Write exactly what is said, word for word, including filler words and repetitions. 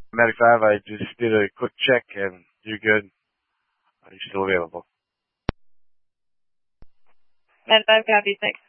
Medic five, I just did a quick check and you're good. Are you still available? Med five, copy six.